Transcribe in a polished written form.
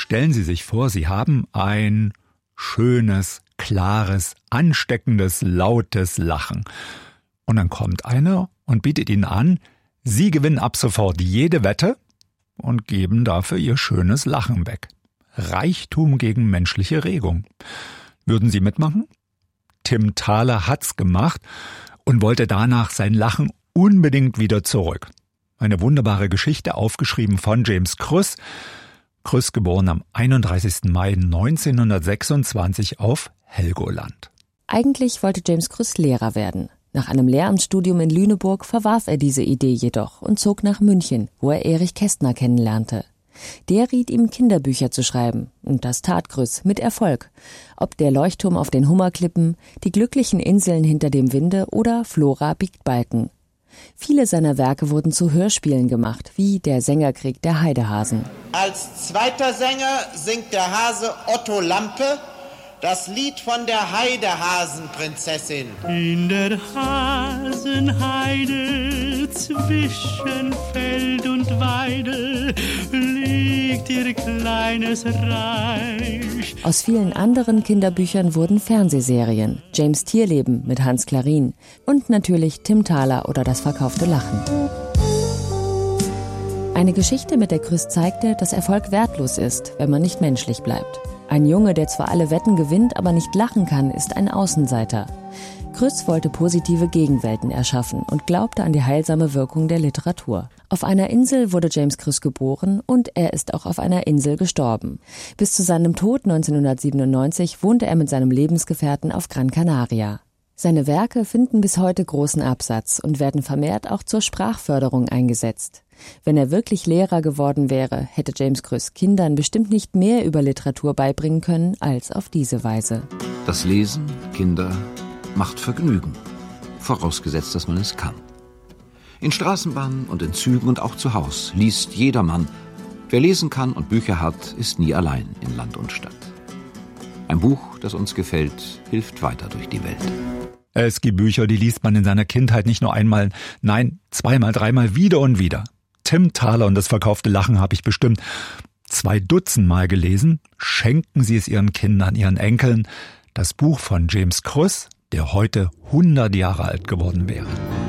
Stellen Sie sich vor, Sie haben ein schönes, klares, ansteckendes, lautes Lachen. Und dann kommt einer und bietet Ihnen an, Sie gewinnen ab sofort jede Wette und geben dafür Ihr schönes Lachen weg. Reichtum gegen menschliche Regung. Würden Sie mitmachen? Tim Thaler hat's gemacht und wollte danach sein Lachen unbedingt wieder zurück. Eine wunderbare Geschichte, aufgeschrieben von James Krüss. Krüss geboren am 31. Mai 1926 auf Helgoland. Eigentlich wollte James Krüss Lehrer werden. Nach einem Lehramtsstudium in Lüneburg verwarf er diese Idee jedoch und zog nach München, wo er Erich Kästner kennenlernte. Der riet ihm, Kinderbücher zu schreiben. Und das tat Krüss mit Erfolg. Ob der Leuchtturm auf den Hummerklippen, die glücklichen Inseln hinter dem Winde oder Flora biegt Balken. Viele seiner Werke wurden zu Hörspielen gemacht, wie Der Sängerkrieg der Heidehasen. Als zweiter Sänger singt der Hase Otto Lampe das Lied von der Heidehasenprinzessin. In der Hasenheide zwischen Feld und Weide liegt ihr kleines Reich. Aus vielen anderen Kinderbüchern wurden Fernsehserien, James Tierleben mit Hans Klarin und natürlich Tim Thaler oder Das verkaufte Lachen. Eine Geschichte, mit der Krüss zeigte, dass Erfolg wertlos ist, wenn man nicht menschlich bleibt. Ein Junge, der zwar alle Wetten gewinnt, aber nicht lachen kann, ist ein Außenseiter. Krüss wollte positive Gegenwelten erschaffen und glaubte an die heilsame Wirkung der Literatur. Auf einer Insel wurde James Krüss geboren und er ist auch auf einer Insel gestorben. Bis zu seinem Tod 1997 wohnte er mit seinem Lebensgefährten auf Gran Canaria. Seine Werke finden bis heute großen Absatz und werden vermehrt auch zur Sprachförderung eingesetzt. Wenn er wirklich Lehrer geworden wäre, hätte James Krüss Kindern bestimmt nicht mehr über Literatur beibringen können als auf diese Weise. Das Lesen, Kinder, macht Vergnügen, vorausgesetzt, dass man es kann. In Straßenbahnen und in Zügen und auch zu Haus liest jedermann. Wer lesen kann und Bücher hat, ist nie allein in Land und Stadt. Ein Buch, das uns gefällt, hilft weiter durch die Welt. Es gibt Bücher, die liest man in seiner Kindheit nicht nur einmal, nein, zweimal, dreimal, wieder und wieder. Tim Thaler und Das verkaufte Lachen habe ich bestimmt 2 Dutzend Mal gelesen. Schenken Sie es Ihren Kindern, Ihren Enkeln. Das Buch von James Krüss, der heute 100 Jahre alt geworden wäre.